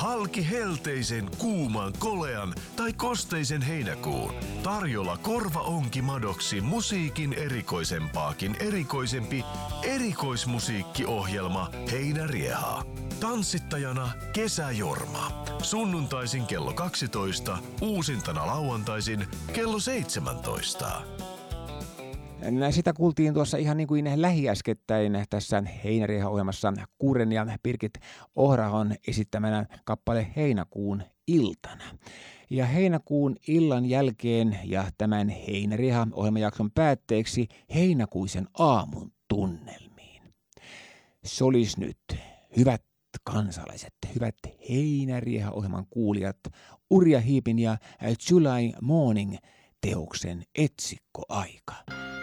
Halki helteisen, kuuman, kolean tai kosteisen heinäkuun. Tarjolla korvaonkimadoksi musiikin erikoisempaakin erikoisempi erikoismusiikkiohjelma Heinäriehaa. Tanssittajana Kesäjorma. Sunnuntaisin kello 12, uusintana lauantaisin kello 17. Sitä kuultiin tuossa ihan niin kuin lähiäskettäin tässä Heinärieha-ohjelmassa Kuren ja Birgit Ohrahon esittämänä kappale Heinäkuun iltana. Ja heinäkuun illan jälkeen ja tämän Heinärieha-ohjelmajakson päätteeksi heinäkuisen aamun tunnelmiin. Se olisi nyt, hyvät kansalaiset, hyvät Heinärieha-ohjelman kuulijat, Urja Hiipin ja July Morning teoksen etsikkoaika.